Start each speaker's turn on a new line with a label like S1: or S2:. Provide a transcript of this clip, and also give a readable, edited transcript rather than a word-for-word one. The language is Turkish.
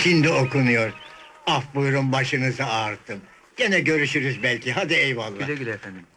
S1: içinde okunuyor. Af buyurun, başınızı ağrıttım. Gene görüşürüz belki, hadi eyvallah.
S2: Güle güle efendim.